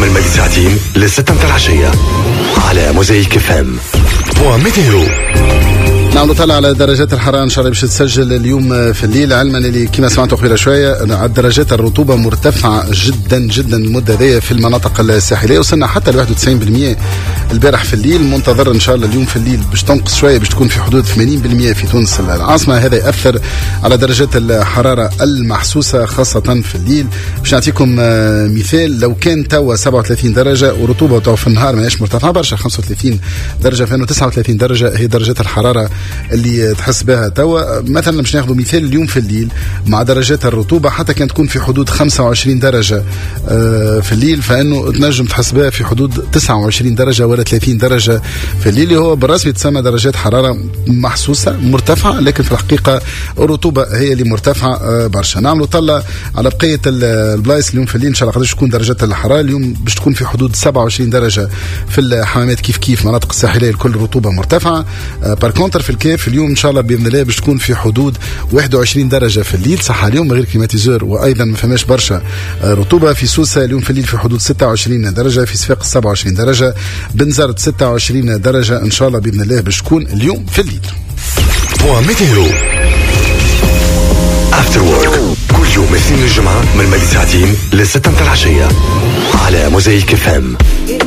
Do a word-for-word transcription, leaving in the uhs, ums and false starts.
من الماضي ساعتين لستة متاع العشية على موزايك اف ام. وميتيرو نعم نطلع على درجات الحرارة إن شاء الله باش تسجل اليوم في الليل، علما اللي كما سمعتوا قبل شوية على درجات الرطوبة مرتفعة جدا جدا المدة ذي في المناطق الساحلية، وصلنا حتى ل واحد وتسعين بالمئة البارح في الليل. منتظر إن شاء الله اليوم في الليل باش تنقص شوية، باش تكون في حدود ثمانين بالمئة في تونس العاصمة. هذا يأثر على درجات الحرارة المحسوسة خاصة في الليل. باش نعطيكم مثال، لو كان توا سبعة وثلاثين درجة ورطوبة توا في النهار ماهيش مرتفعة برشا، خمسة وثلاثين درجة، فإنه تسعة وثلاثين درجة هي درجات الحرارة اللي تحس بها توا. مثلا باش ناخذ مثال اليوم في الليل مع درجات الرطوبة، حتى كان تكون في حدود خمسة وعشرين درجة في الليل، فإنه تنجم تحس بها في حدود تسعة وعشرين درجة ولا ثلاثين درجة في الليل، اللي هو بالرسمي تسمى درجات حرارة محسوسة مرتفعة، لكن في الحقيقة الرطوبة هي اللي مرتفعة برشا. نعملوا طلع على بقية البلايص اليوم في الليل إن شاء الله قداش تكون درجات الحرارة. اليوم باش تكون في حدود سبعة وعشرين درجة في الحمامات، كيف كيف مناطق الساحلية الكل رطوبة مرتفعة. بار كونتر في الكيف اليوم ان شاء الله باذن الله باش تكون في حدود واحد وعشرين درجه في الليل، صح اليوم غير كليماتيزور، وايضا ما فماش برشا رطوبه. في سوسه اليوم في الليل في حدود ستة وعشرين درجه، في صفاقس سبعة وعشرين درجه، بنزرت ستة وعشرين درجه ان شاء الله باذن الله باش تكون اليوم في الليل. وميتيرو افتر وورك كل يوم اثنين الجمعه من الماضي ساعتين لستة متاع العشيه على موزايك اف ام.